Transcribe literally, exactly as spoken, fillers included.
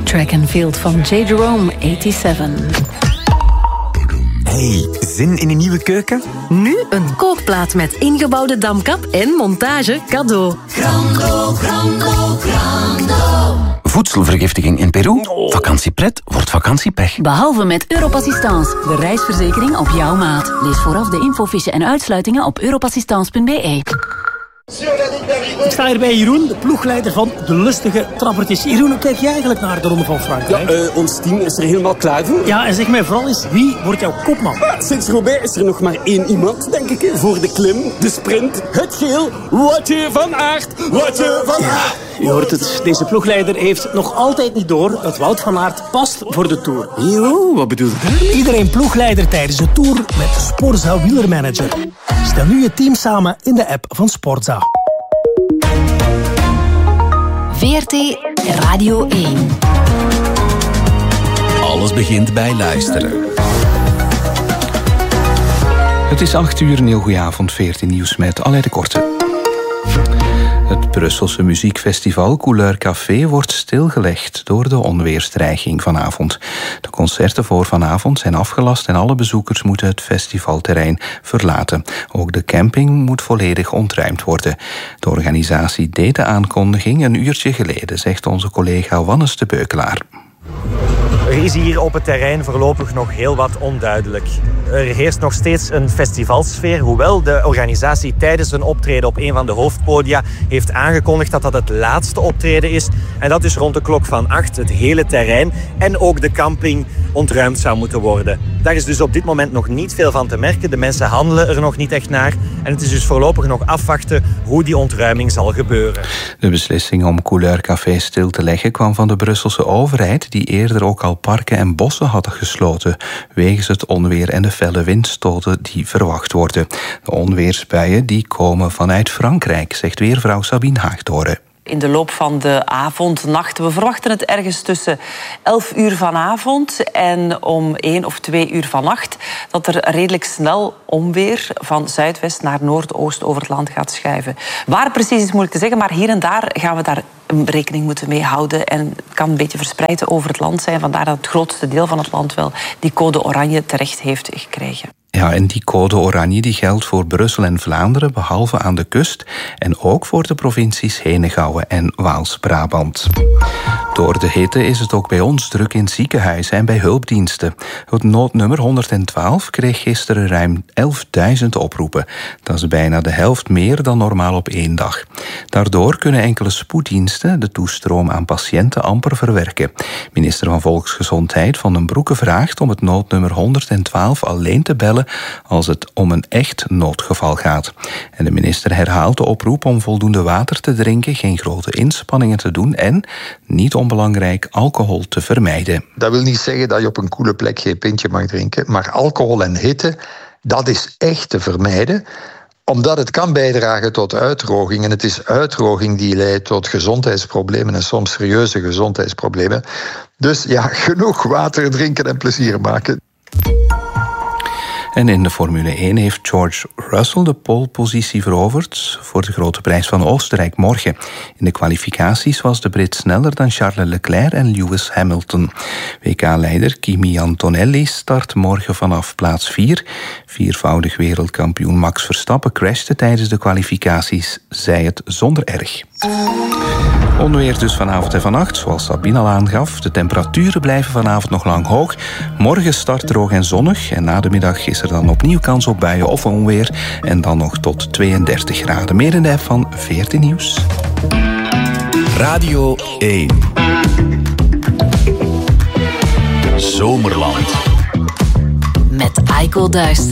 Track and Field van J. Jerome, zevenennegentig. Hey, zin in een nieuwe keuken? Nu een kookplaat met ingebouwde damkap en montage cadeau. Grando, grando, grando. Voedselvergiftiging in Peru? Vakantiepret wordt vakantiepech. Behalve met Europassistance, de reisverzekering op jouw maat. Lees vooraf de infofiche en uitsluitingen op europassistance punt b e. Ik sta hier bij Jeroen, de ploegleider van de lustige trappertjes. Jeroen, hoe kijk jij eigenlijk naar de Ronde van Frankrijk? Ja, uh, ons team is er helemaal klaar voor. Ja, en zeg mij vooral eens, wie wordt jouw kopman? Ja, sinds Roubaix is er nog maar één iemand, denk ik. Voor de klim, de sprint, het geel. Woutje van Aert, Woutje van Aert. Ja, je hoort het, deze ploegleider heeft nog altijd niet door dat Wout van Aert past voor de Tour. Jo, wat bedoel je? Iedereen ploegleider tijdens de Tour met Sporza Wielermanager. Stel nu je team samen in de app van Sporza. V R T Radio één. Alles begint bij luisteren. Het is acht uur, een heel goeie avond, veertien nieuws met Alain de Korte. Het Brusselse muziekfestival Couleur Café wordt stilgelegd door de onweersdreiging vanavond. De concerten voor vanavond zijn afgelast en alle bezoekers moeten het festivalterrein verlaten. Ook de camping moet volledig ontruimd worden. De organisatie deed de aankondiging een uurtje geleden, zegt onze collega Wannes de Beukelaar. Er is hier op het terrein voorlopig nog heel wat onduidelijk. Er heerst nog steeds een festivalsfeer, hoewel de organisatie tijdens een optreden op een van de hoofdpodia heeft aangekondigd dat dat het laatste optreden is. En dat dus rond de klok van acht het hele terrein en ook de camping ontruimd zou moeten worden. Daar is dus op dit moment nog niet veel van te merken. De mensen handelen er nog niet echt naar. En het is dus voorlopig nog afwachten hoe die ontruiming zal gebeuren. De beslissing om Couleur Café stil te leggen kwam van de Brusselse overheid, die eerder ook al parken en bossen hadden gesloten, wegens het onweer en de felle windstoten die verwacht worden. De onweersbuien die komen vanuit Frankrijk, zegt weervrouw Sabine Haagdoren. In de loop van de avond, nacht. We verwachten het ergens tussen elf uur vanavond en om één of twee uur vannacht, dat er redelijk snel onweer van zuidwest naar noordoost over het land gaat schuiven. Waar precies is moeilijk te zeggen, maar hier en daar gaan we daar rekening moeten mee houden. En het kan een beetje verspreid over het land zijn. Vandaar dat het grootste deel van het land wel die code oranje terecht heeft gekregen. Ja, en die code oranje die geldt voor Brussel en Vlaanderen, behalve aan de kust, en ook voor de provincies Henegouwen en Waals-Brabant. Door de hitte is het ook bij ons druk in ziekenhuizen en bij hulpdiensten. Het noodnummer honderdtwaalf kreeg gisteren ruim elfduizend oproepen. Dat is bijna de helft meer dan normaal op één dag. Daardoor kunnen enkele spoeddiensten de toestroom aan patiënten amper verwerken. Minister van Volksgezondheid Van den Broeke vraagt om het noodnummer honderdtwaalf alleen te bellen als het om een echt noodgeval gaat. En de minister herhaalt de oproep om voldoende water te drinken, geen grote inspanningen te doen en, niet onbelangrijk, alcohol te vermijden. Dat wil niet zeggen dat je op een koele plek geen pintje mag drinken, maar alcohol en hitte, dat is echt te vermijden, omdat het kan bijdragen tot uitdroging. En het is uitdroging die leidt tot gezondheidsproblemen en soms serieuze gezondheidsproblemen. Dus ja, genoeg water drinken en plezier maken. En in de Formule één heeft George Russell de polepositie veroverd voor de Grote Prijs van Oostenrijk morgen. In de kwalificaties was de Brit sneller dan Charles Leclerc en Lewis Hamilton. W K-leider Kimi Antonelli start morgen vanaf plaats vier. Viervoudig wereldkampioen Max Verstappen crashte tijdens de kwalificaties, zei het zonder erg. Onweer dus vanavond en vannacht, zoals Sabine al aangaf. De temperaturen blijven vanavond nog lang hoog. Morgen start droog en zonnig. En na de middag is er dan opnieuw kans op buien of onweer. En dan nog tot tweeëndertig graden. Meer in de app van veertien Nieuws. Radio één. Zomerland. Met Eiko Duister.